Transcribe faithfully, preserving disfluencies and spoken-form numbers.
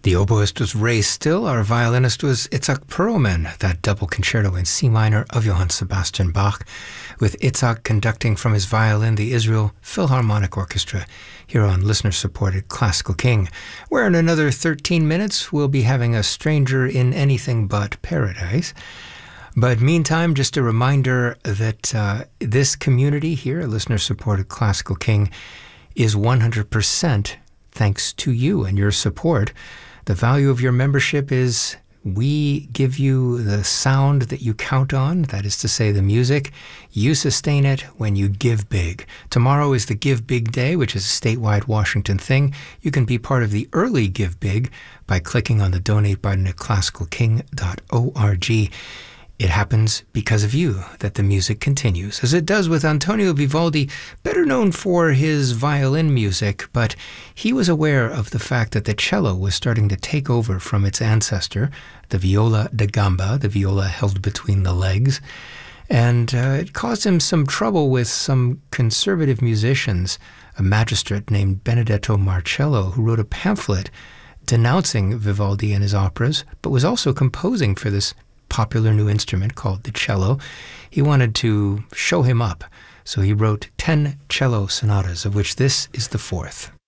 The oboist was Ray Still. Our violinist was Itzhak Perlman, that double concerto in C minor of Johann Sebastian Bach, with Itzhak conducting from his violin the Israel Philharmonic Orchestra here on listener-supported Classical King, where in another thirteen minutes we'll be having a stranger in anything but paradise. But meantime, just a reminder that uh, this community here, listener-supported Classical King, is one hundred percent thanks to you and your support. The value of your membership is we give you the sound that you count on, that is to say the music. You sustain it when you give big. Tomorrow is the Give Big Day, which is a statewide Washington thing. You can be part of the early Give Big by clicking on the donate button at classical king dot org. It happens because of you that the music continues, as it does with Antonio Vivaldi, better known for his violin music, but he was aware of the fact that the cello was starting to take over from its ancestor, the viola da gamba, the viola held between the legs, and uh, it caused him some trouble with some conservative musicians, a magistrate named Benedetto Marcello, who wrote a pamphlet denouncing Vivaldi and his operas, but was also composing for this popular new instrument called the cello. He wanted to show him up, so he wrote ten cello sonatas, of which this is the fourth.